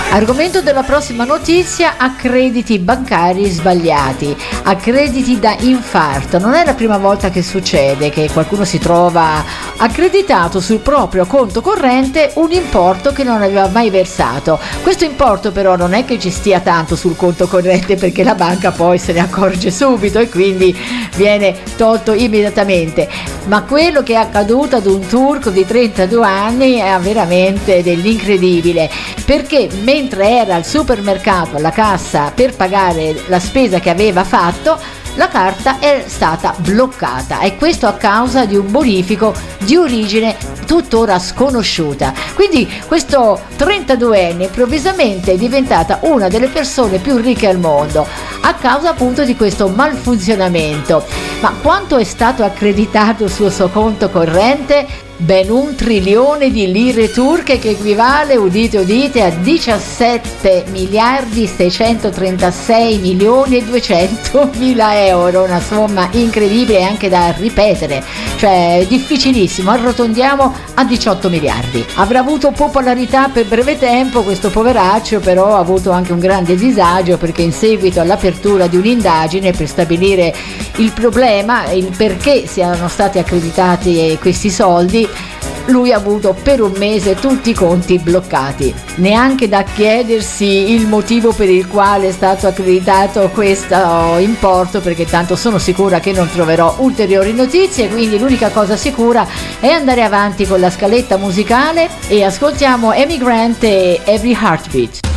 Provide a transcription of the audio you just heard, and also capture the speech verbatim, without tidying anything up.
Argomento della prossima notizia: accrediti bancari sbagliati, accrediti da infarto. Non è la prima volta che succede che qualcuno si trova accreditato sul proprio conto corrente un importo che non aveva mai versato. Questo importo però non è che ci stia tanto sul conto corrente, perché la banca poi se ne accorge subito e quindi viene tolto immediatamente, ma quello che è accaduto ad un turco di trentadue anni è veramente dell'incredibile, perché mentre era al supermercato alla cassa per pagare la spesa che aveva fatto, la carta è stata bloccata, e questo a causa di un bonifico di origine tuttora sconosciuta. Quindi questo trentaduenne improvvisamente è diventata una delle persone più ricche al mondo a causa appunto di questo malfunzionamento. Ma quanto è stato accreditato sul suo conto corrente? Ben un trilione di lire turche, che equivale, udite udite, a diciassette miliardi seicentotrentasei milioni e duecentomila euro, una somma incredibile anche da ripetere, cioè difficilissimo. Arrotondiamo a diciotto miliardi. Avrà avuto popolarità per breve tempo questo poveraccio, però ha avuto anche un grande disagio, perché in seguito all'apertura di un'indagine per stabilire il problema, il perché siano stati accreditati questi soldi, lui ha avuto per un mese tutti i conti bloccati. Neanche da chiedersi il motivo per il quale è stato accreditato questo importo, perché tanto sono sicura che non troverò ulteriori notizie, quindi l'unica cosa sicura è andare avanti con la scaletta musicale e ascoltiamo Amy Grant e Every Heartbeat.